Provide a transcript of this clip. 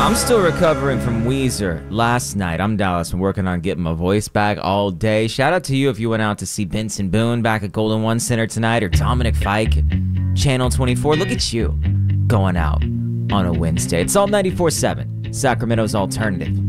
I'm still recovering from Weezer last night. I'm Dallas. I'm working on getting my voice back all day. Shout out to you if you went out to see Benson Boone back at Golden One Center tonight, or Dominic Fike at Channel 24. Look at you going out on a Wednesday. It's Salt 94.7, Sacramento's alternative.